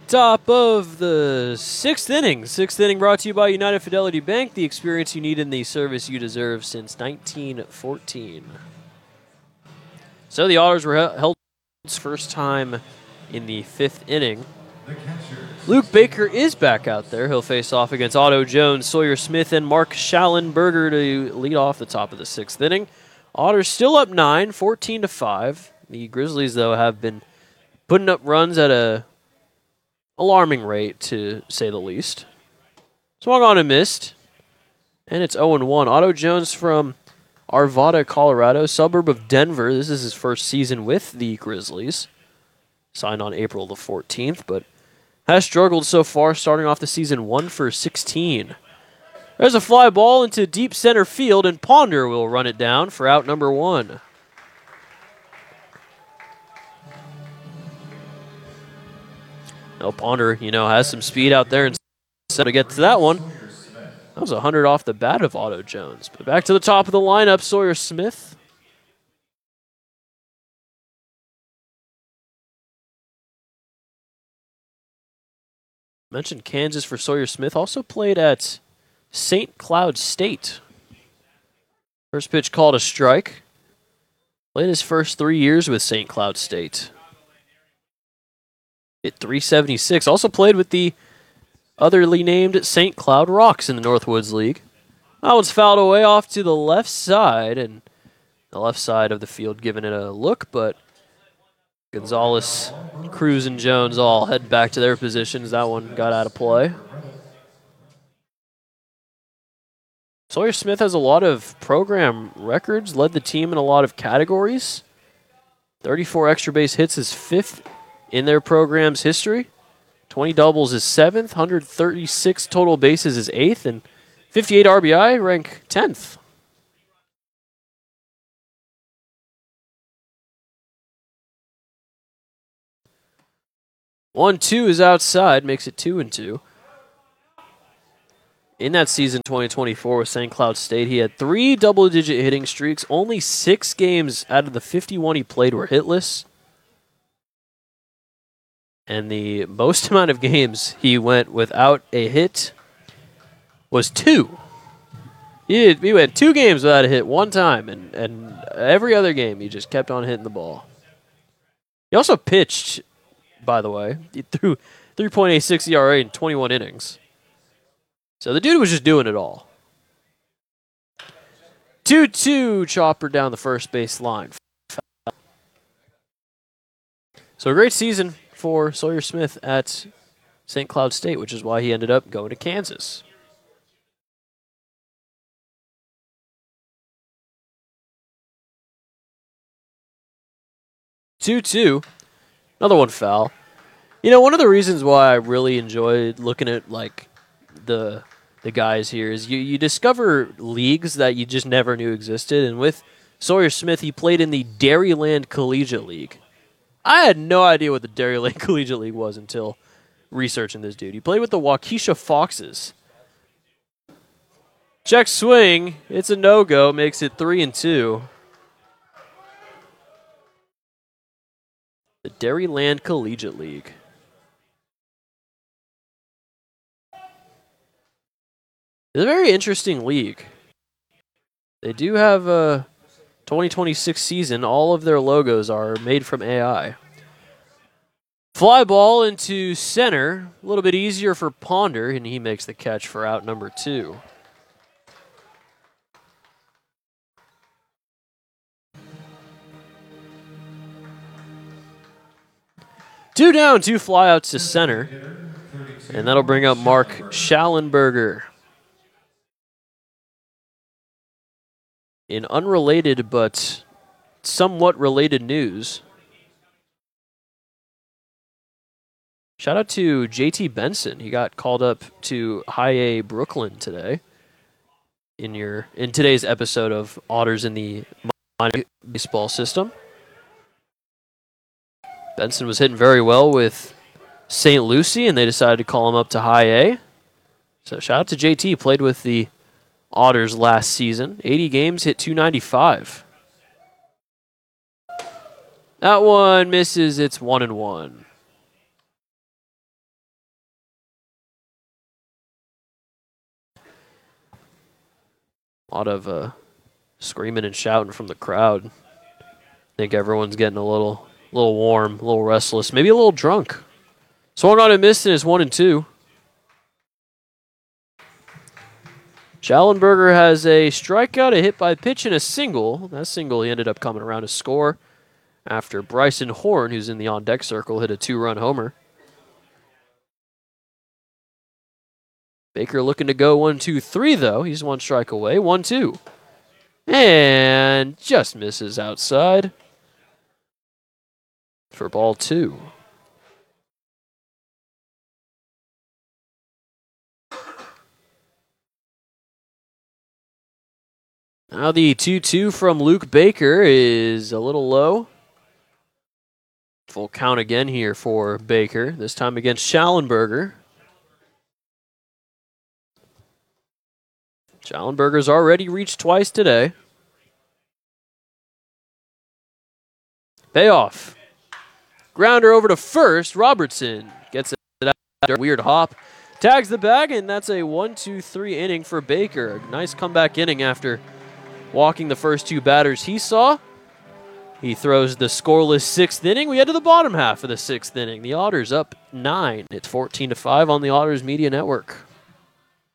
Top of the sixth inning. Sixth inning brought to you by United Fidelity Bank, the experience you need and the service you deserve since 1914. So the Otters were held first time in the fifth inning. Luke Baker is back out there. He'll face off against Otto Jones, Sawyer Smith, and Mark Schallenberger to lead off the top of the sixth inning. Otters still up 9, 14-5. The Grizzlies, though, have been putting up runs at a alarming rate, to say the least. Swung on and missed. And it's 0-1. Otto Jones from Arvada, Colorado, suburb of Denver. This is his first season with the Grizzlies. Signed on April the 14th, but has struggled so far, starting off the season 1 for 16. There's a fly ball into deep center field, and Ponder will run it down for out number 1. Now Ponder, has some speed out there and to get to that one. That was 100 off the bat of Otto Jones. But back to the top of the lineup, Sawyer Smith. Mentioned Kansas for Sawyer Smith. Also played at St. Cloud State. First pitch called a strike. Played his first 3 years with St. Cloud State. Hit .376. Also played with the otherly named St. Cloud Rocks in the Northwoods League. That one's fouled away off to the left side, and the left side of the field giving it a look, but Gonzalez, Cruz, and Jones all head back to their positions. That one got out of play. Sawyer Smith has a lot of program records, led the team in a lot of categories. 34 extra base hits is 5th in their program's history. 20 doubles is 7th. 136 total bases is 8th. And 58 RBI rank 10th. One, two is outside, makes it 2-2. In that season 2024 with St. Cloud State, he had 3 double-digit hitting streaks. Only 6 games out of the 51 he played were hitless. And the most amount of games he went without a hit was 2. He went 2 games without a hit one time, and every other game he just kept on hitting the ball. He also pitched, by the way. He threw 3.86 ERA in 21 innings. So the dude was just doing it all. 2-2 chopper down the first base line. So a great season for Sawyer Smith at St. Cloud State, which is why he ended up going to Kansas. Two. Another one foul. One of the reasons why I really enjoyed looking at the guys here is you discover leagues that you just never knew existed. And with Sawyer Smith, he played in the Dairyland Collegiate League. I had no idea what the Dairyland Collegiate League was until researching this dude. He played with the Waukesha Foxes. Check swing. It's a no-go. Makes it 3-2. The Dairyland Collegiate League. It's a very interesting league. They do have a 2026 season. All of their logos are made from AI. Fly ball into center. A little bit easier for Ponder, and he makes the catch for out number 2. Two down, 2 flyouts to center. And that'll bring up Mark Schallenberger. In unrelated but somewhat related news, shout out to JT Benson. He got called up to High A Brooklyn today in today's episode of Otters in the minor baseball system. Benson was hitting very well with St. Lucie, and they decided to call him up to High A. So shout out to JT. Played with the Otters last season. 80 games, hit .295. That one misses. It's 1-1. A lot of screaming and shouting from the crowd. I think everyone's getting a little warm, a little restless, maybe a little drunk. Swung on and missed in his 1-2. Schallenberger has a strikeout, a hit by pitch, and a single. That single he ended up coming around to score after Bryson Horn, who's in the on-deck circle, hit a 2-run homer. Baker looking to go 1-2-3, though. He's 1 strike away. 1-2. And just misses outside for ball 2. Now the 2-2 from Luke Baker is a little low. Full count again here for Baker, this time against Schallenberger. Schallenberger's already reached twice today. Payoff. Grounder over to first. Robertson gets it out. Weird hop. Tags the bag, and that's a 1-2-3 inning for Baker. A nice comeback inning after walking the first 2 batters he saw. He throws the scoreless 6th inning. We head to the bottom half of the 6th inning. The Otters up 9. It's 14-5 on the Otters Media Network.